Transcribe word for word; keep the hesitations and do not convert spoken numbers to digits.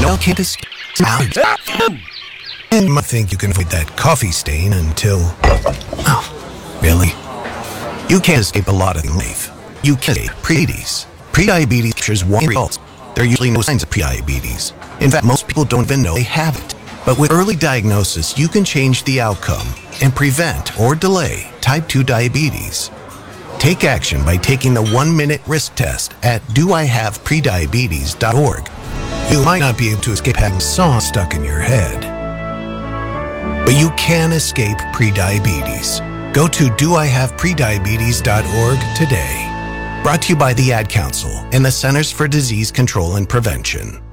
well can't escape allergies. And you might think you can avoid that coffee stain until... Oh, really? You can't escape a lot of life. You can't escape prediabetes. Prediabetes pictures warning results. There are usually no signs of prediabetes. In fact, most people don't even know they have it. But with early diagnosis, you can change the outcome and prevent or delay type two diabetes. Take action by taking the one-minute risk test at do I have prediabetes dot org. You might not be able to escape having song stuck in your head, but you can escape prediabetes. Go to do I have prediabetes dot org today. Brought to you by the Ad Council and the Centers for Disease Control and Prevention.